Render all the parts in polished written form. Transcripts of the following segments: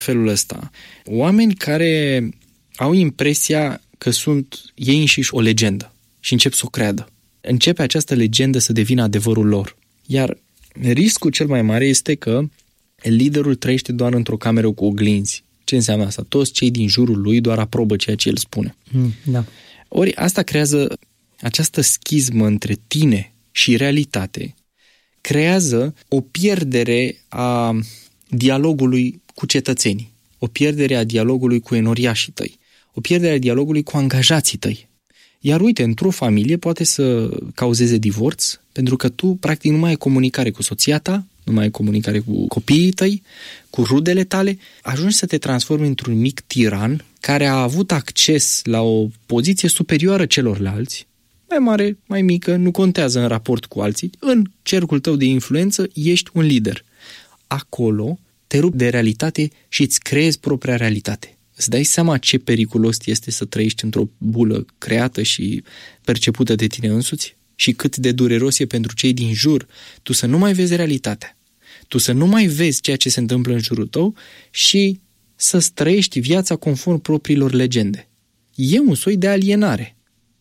felul ăsta. Oameni care au impresia că sunt ei înșiși o legendă și încep să o creadă. Începe această legendă să devină adevărul lor. Iar riscul cel mai mare este că liderul trăiește doar într-o cameră cu oglinzi. Ce înseamnă asta? Toți cei din jurul lui doar aprobă ceea ce el spune. Da. Ori asta creează această schismă între tine și realitate, creează o pierdere a dialogului cu cetățenii, o pierdere a dialogului cu enoriașii tăi, o pierdere a dialogului cu angajații tăi. Iar uite, într-o familie poate să cauzeze divorț, pentru că tu practic nu mai ai comunicare cu soția ta, nu mai ai comunicare cu copiii tăi, cu rudele tale, ajungi să te transformi într-un mic tiran care a avut acces la o poziție superioară celorlalți, mai mare, mai mică, nu contează în raport cu alții, în cercul tău de influență ești un lider. Acolo te rupi de realitate și îți creezi propria realitate. Îți dai seama ce periculos este să trăiești într-o bulă creată și percepută de tine însuți? Și cât de dureros e pentru cei din jur tu să nu mai vezi realitatea, tu să nu mai vezi ceea ce se întâmplă în jurul tău și să-ți trăiești viața conform propriilor legende. E un soi de alienare,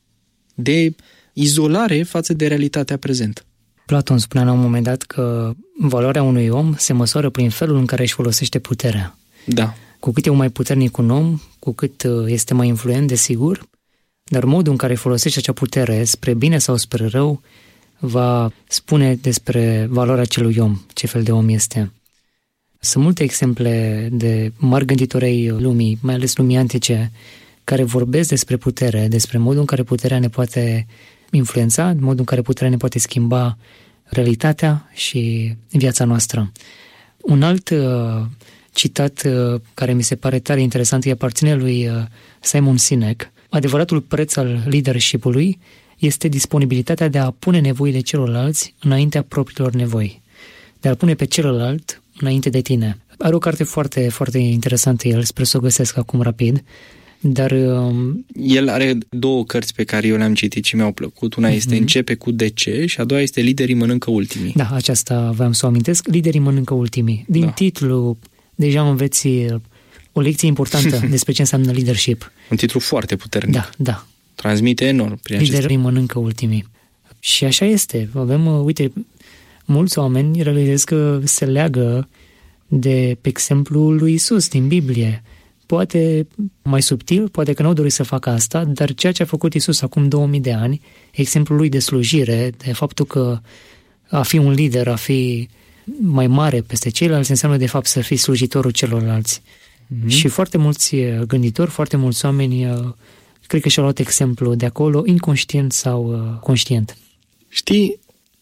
de izolare față de realitatea prezentă. Platon spunea la un moment dat că valoarea unui om se măsoară prin felul în care își folosește puterea. Da. Cu cât e mai puternic un om, cu cât este mai influent, desigur, dar modul în care folosește acea putere, spre bine sau spre rău, va spune despre valoarea acelui om, ce fel de om este. Sunt multe exemple de mari gânditori ai lumii, mai ales lumii antice, care vorbesc despre putere, despre modul în care puterea ne poate influența, modul în care puterea ne poate schimba realitatea și viața noastră. Un alt citat care mi se pare tare interesant îi aparține lui Simon Sinek. Adevăratul preț al leadership-ului este disponibilitatea de a pune nevoile celorlalți înaintea propriilor nevoi, de a pune pe celălalt înainte de tine. Are o carte foarte, foarte interesantă el, sper să o găsesc acum rapid, dar... El are două cărți pe care eu le-am citit și mi-au plăcut. Una este Începe cu de ce și a doua este Liderii mănâncă ultimii. Da, aceasta voiam să o amintesc. Liderii mănâncă ultimii. Din titlu deja înveți o lecție importantă despre ce înseamnă leadership. Un titlu foarte puternic. Da. Transmite enorm. Liderii mănâncă ultimii. Și așa este. Avem, uite, mulți oameni realizez că se leagă de, pe exemplu, lui Iisus din Biblie. Poate mai subtil, poate că n-au dorit să facă asta, dar ceea ce a făcut Iisus acum 2000 de ani, exemplul lui de slujire, de faptul că a fi un lider, a fi mai mare peste ceilalți, înseamnă de fapt să fii slujitorul celorlalți. Și foarte mulți gânditori, foarte mulți oameni, cred că și-au luat exemplu de acolo, inconștient sau conștient. Știi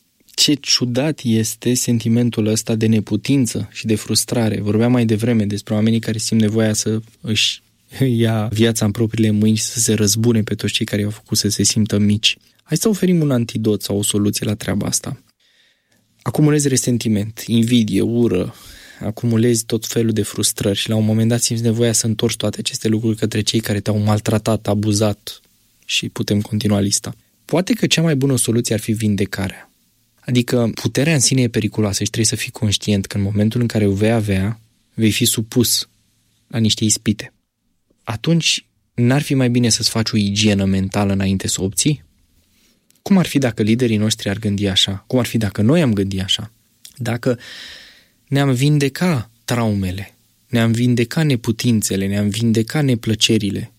ce ciudat este sentimentul ăsta de neputință și de frustrare? Vorbeam mai devreme despre oamenii care simt nevoia să își ia viața în propriile mâini și să se răzbune pe toți cei care i-au făcut să se simtă mici. Hai să oferim un antidot sau o soluție la treaba asta. Acumulezi resentiment, invidie, ură, acumulezi tot felul de frustrări și la un moment dat simți nevoia să întorci toate aceste lucruri către cei care te-au maltratat, abuzat și putem continua lista. Poate că cea mai bună soluție ar fi vindecarea. Adică puterea în sine e periculoasă și trebuie să fii conștient că în momentul în care o vei avea, vei fi supus la niște ispite. Atunci, n-ar fi mai bine să-ți faci o igienă mentală înainte să o obții? Cum ar fi dacă liderii noștri ar gândi așa? Cum ar fi dacă noi am gândit așa? Dacă ne-am vindeca traumele, ne-am vindeca neputințele, ne-am vindeca neplăcerile,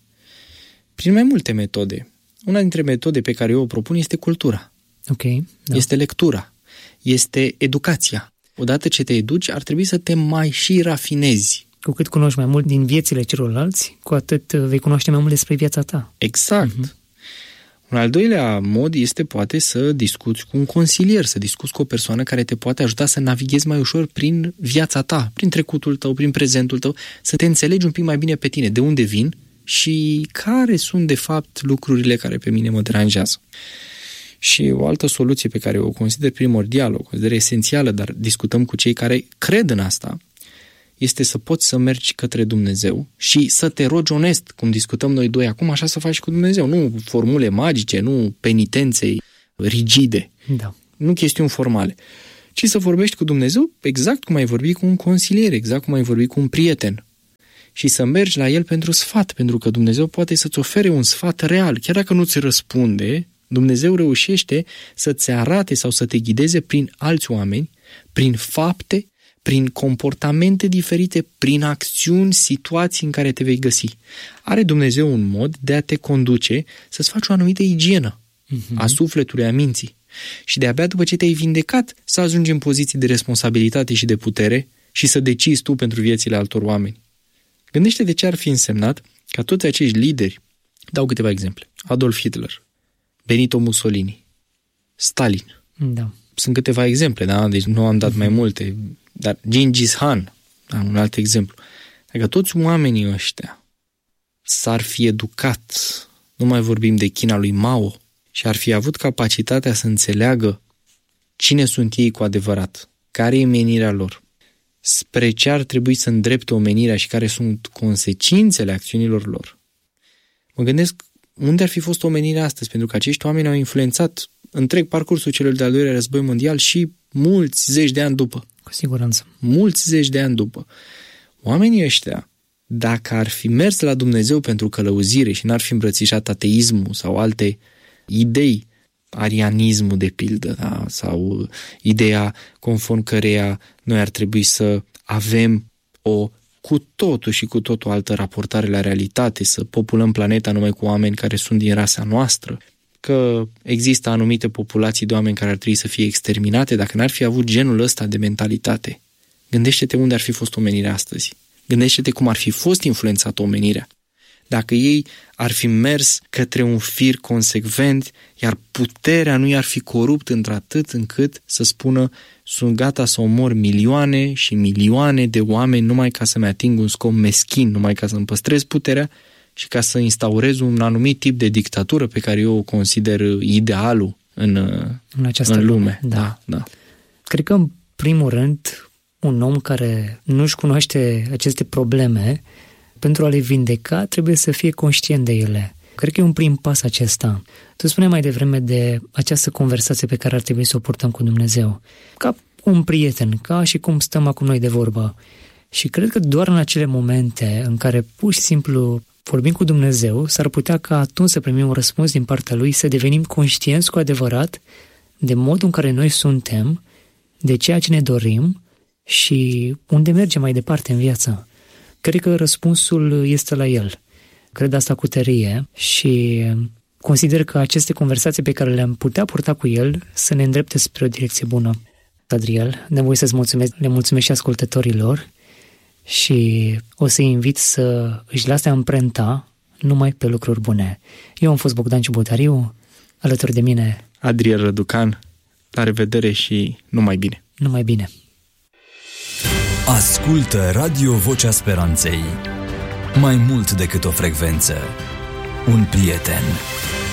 prin mai multe metode. Una dintre metode pe care eu o propun este cultura. Este lectura, este educația. Odată ce te educi, ar trebui să te mai și rafinezi. Cu cât cunoști mai mult din viețile celorlalți, cu atât vei cunoaște mai mult despre viața ta. Exact. Un al doilea mod este poate să discuți cu un consilier, să discuți cu o persoană care te poate ajuta să navighezi mai ușor prin viața ta, prin trecutul tău, prin prezentul tău, să te înțelegi un pic mai bine pe tine, de unde vin și care sunt de fapt lucrurile care pe mine mă deranjează. Și o altă soluție pe care o consider primordială, o consider esențială, dar discutăm cu cei care cred în asta, este să poți să mergi către Dumnezeu și să te rogi onest, cum discutăm noi doi acum, așa să faci cu Dumnezeu. Nu formule magice, nu penitențe rigide, nu chestiuni formale, ci să vorbești cu Dumnezeu exact cum ai vorbi cu un consilier, exact cum ai vorbi cu un prieten. și să mergi la El pentru sfat, pentru că Dumnezeu poate să-ți ofere un sfat real. Chiar dacă nu ți răspunde, Dumnezeu reușește să-ți arate sau să te ghideze prin alți oameni, prin fapte, prin comportamente diferite, prin acțiuni, situații în care te vei găsi. Are Dumnezeu un mod de a te conduce să-ți faci o anumită igienă a sufletului, a minții. Și de-abia după ce te-ai vindecat, să ajungi în poziții de responsabilitate și de putere și să decizi tu pentru viețile altor oameni. Gândește de ce ar fi însemnat ca toți acești lideri, dau câteva exemple, Adolf Hitler, Benito Mussolini, Stalin. Da. Sunt câteva exemple, da? Deci nu am dat mai multe, dar Gengis Khan, da? Un alt exemplu. Dacă toți oamenii ăștia s-ar fi educat, nu mai vorbim de China lui Mao, și ar fi avut capacitatea să înțeleagă cine sunt ei cu adevărat, care e menirea lor, spre ce ar trebui să îndrepte omenirea și care sunt consecințele acțiunilor lor. Mă gândesc unde ar fi fost omenirea astăzi, pentru că acești oameni au influențat întreg parcursul celui de-al doilea război mondial și mulți zeci de ani după. Cu siguranță. Mulți zeci de ani după. Oamenii ăștia, dacă ar fi mers la Dumnezeu pentru călăuzire și n-ar fi îmbrățișat ateismul sau alte idei, arianismul de pildă, da? Sau ideea conform căreia noi ar trebui să avem o cu totul și cu totul altă raportare la realitate, să populăm planeta numai cu oameni care sunt din rasa noastră, că există anumite populații de oameni care ar trebui să fie exterminate, dacă n-ar fi avut genul ăsta de mentalitate. Gândește-te unde ar fi fost omenirea astăzi. Gândește-te cum ar fi fost influențată omenirea. Dacă ei ar fi mers către un fir consecvent, iar puterea nu i-ar fi corupt într-atât încât să spună sunt gata să omor milioane și milioane de oameni numai ca să-mi ating un scop meschin, numai ca să-mi păstrez puterea și ca să instaurez un anumit tip de dictatură pe care eu o consider idealul în lume. Da. Cred că, în primul rând, un om care nu-și cunoaște aceste probleme, pentru a le vindeca, trebuie să fie conștient de ele. Cred că e un prim pas acesta. Tu spuneai mai devreme de această conversație pe care ar trebui să o purtăm cu Dumnezeu. Ca un prieten, ca și cum stăm acum noi de vorbă. Și cred că doar în acele momente în care pur și simplu vorbim cu Dumnezeu, s-ar putea ca atunci să primim un răspuns din partea Lui, să devenim conștienți cu adevărat de modul în care noi suntem, de ceea ce ne dorim și unde mergem mai departe în viață. Cred că răspunsul este la El. Cred asta cu tărie și consider că aceste conversații pe care le-am putea purta cu El să ne îndrepte spre o direcție bună. Adriel, ne voi să-ți mulțumesc, le mulțumesc și ascultătorilor și o să-i invit să își lase amprenta numai pe lucruri bune. Eu am fost Bogdan Ciubotariu, alături de mine Adriel Răducan. La revedere și numai bine! Numai bine! Ascultă Radio Vocea Speranței. Mai mult decât o frecvență, un prieten.